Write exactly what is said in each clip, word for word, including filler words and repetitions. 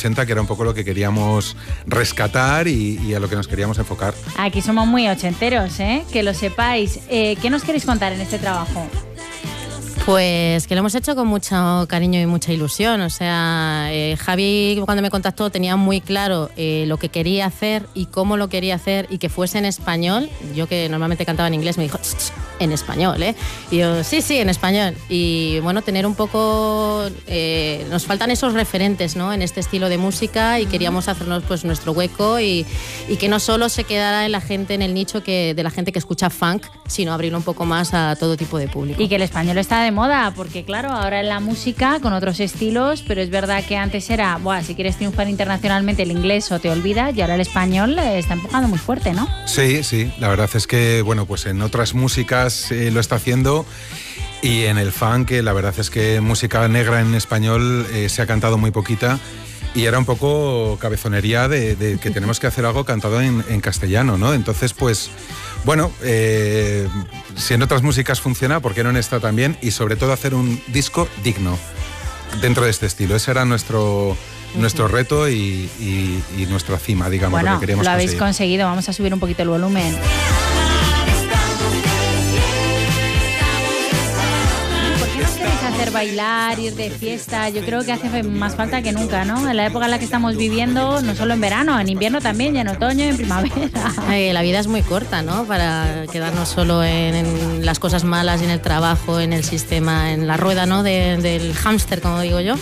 ochenta, que era un poco lo que queríamos rescatar y, y a lo que nos queríamos enfocar. Aquí somos muy ochenteros, ¿eh? Que lo sepáis. Eh, ¿Qué nos queréis contar en este trabajo? Pues que lo hemos hecho con mucho cariño y mucha ilusión. O sea, eh, Javi cuando me contactó tenía muy claro eh, lo que quería hacer y cómo lo quería hacer y que fuese en español. Yo que normalmente cantaba en inglés me dijo, en español, ¿eh? Y yo, sí, sí, en español. Y bueno, tener un poco... Eh, nos faltan esos referentes, ¿no? En este estilo de música y queríamos hacernos pues nuestro hueco y, y que no solo se quedara en la gente, en el nicho que, de la gente que escucha funk, sino abrirlo un poco más a todo tipo de público. Y que el español está de moda, porque claro, ahora en la música con otros estilos, pero es verdad que antes era, buah, si quieres triunfar internacionalmente el inglés o te olvidas, y ahora el español está empujando muy fuerte, ¿no? Sí, sí, la verdad es que, bueno, pues en otras músicas eh, lo está haciendo y en el funk, eh, la verdad es que música negra en español eh, se ha cantado muy poquita. Y era un poco cabezonería de, de que tenemos que hacer algo cantado en, en castellano, ¿no? Entonces, pues, bueno, eh, si en otras músicas funciona, ¿por qué no en esta también? Y sobre todo hacer un disco digno dentro de este estilo. Ese era nuestro, nuestro reto y, y, y nuestra cima, digamos, bueno, lo que queríamos lo habéis conseguir. conseguido. Vamos a subir un poquito el volumen. Hacer bailar, ir de fiesta, yo creo que hace más falta que nunca, ¿no? En la época en la que estamos viviendo, no solo en verano, en invierno también, y en otoño, en primavera. Eh, la vida es muy corta, ¿no? Para quedarnos solo en, en las cosas malas, en el trabajo, en el sistema, en la rueda, ¿no? De, del hámster, como digo yo.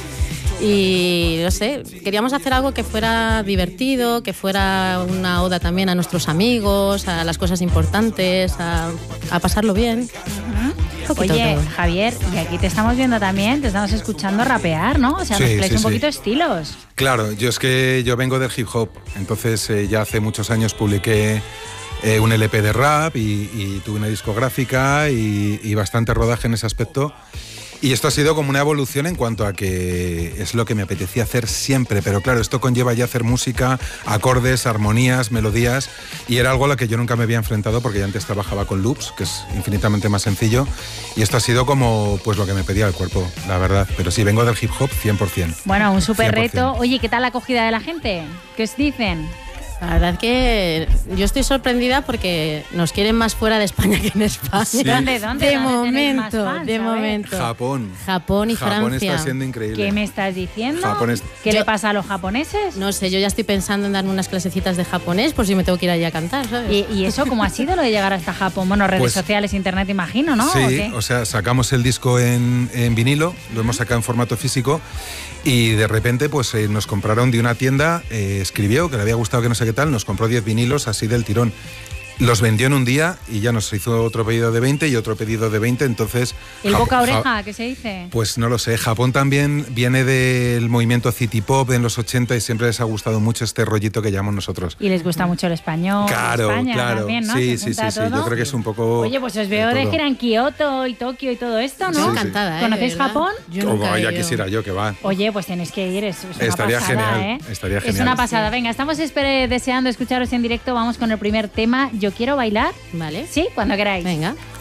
Y no sé, queríamos hacer algo que fuera divertido, que fuera una oda también a nuestros amigos, a las cosas importantes, a, a pasarlo bien. Uh-huh. Oye, todo. Javier, y aquí te estamos viendo también, te estamos escuchando rapear, ¿no? O sea, sí, mezcláis sí, un poquito sí. estilos. Claro, yo es que yo vengo del hip hop, entonces eh, ya hace muchos años publiqué eh, un L P de rap y, y tuve una discográfica y, y bastante rodaje en ese aspecto. Y esto ha sido como una evolución en cuanto a que es lo que me apetecía hacer siempre, pero claro, esto conlleva ya hacer música, acordes, armonías, melodías, y era algo a lo que yo nunca me había enfrentado porque ya antes trabajaba con loops, que es infinitamente más sencillo, y esto ha sido como pues lo que me pedía el cuerpo, la verdad. Pero sí, vengo del hip hop cien por ciento. Bueno, un súper reto. Oye, ¿qué tal la acogida de la gente? ¿Qué os dicen? La verdad que yo estoy sorprendida porque nos quieren más fuera de España que en España. Sí. ¿Dónde, dónde? De ¿Dónde momento, fans, de momento. Japón. Japón y Japón Francia. está siendo increíble. ¿Qué me estás diciendo? Japón es... ¿Qué yo... le pasa a los japoneses? No sé, yo ya estoy pensando en darme unas clasecitas de japonés por si me tengo que ir allí a cantar, ¿sabes? ¿Y, y eso cómo ha sido lo de llegar hasta Japón? Bueno, redes pues, sociales, internet, imagino, ¿no? Sí, ¿o, o sea, sacamos el disco en, en vinilo, lo hemos sacado en formato físico y de repente pues eh, nos compraron de una tienda, eh, escribió que le había gustado que no sé qué tal, nos compró diez vinilos así del tirón. Los vendió en un día y ya nos hizo otro pedido de veinte y otro pedido de veinte, entonces... ¿El Jap- boca a oreja, ja- qué se dice? Pues no lo sé, Japón también viene del movimiento city pop en los ochenta y siempre les ha gustado mucho este rollito que llamamos nosotros. Y les gusta mucho el español, Claro, España claro, también, ¿no? sí, Se sí, sí, junta sí, todo. yo creo que es un poco... Oye, pues os veo de todo. gira en Kioto y Tokio y todo esto, ¿no? Sí, sí. Encantada, ¿eh? ¿Conocéis De verdad. Japón? Yo Como nunca he ya ido. quisiera yo que va. Oye, pues tenéis que ir, es, es una Estaría pasada, genial, ¿eh? estaría Es genial. una pasada. Venga, estamos espere, deseando escucharos en directo. Vamos con el primer tema. Yo quiero bailar. Vale. Sí, cuando queráis. Venga.